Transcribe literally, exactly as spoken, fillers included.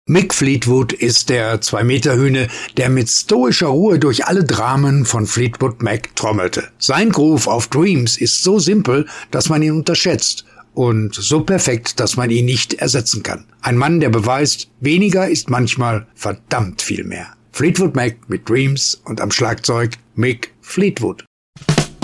Mick Fleetwood ist der Zwei-Meter-Hühne, der mit stoischer Ruhe durch alle Dramen von Fleetwood Mac trommelte. Sein Groove auf Dreams ist so simpel, dass man ihn unterschätzt und so perfekt, dass man ihn nicht ersetzen kann. Ein Mann, der beweist, weniger ist manchmal verdammt viel mehr. Fleetwood Mac mit Dreams und am Schlagzeug Mick Fleetwood.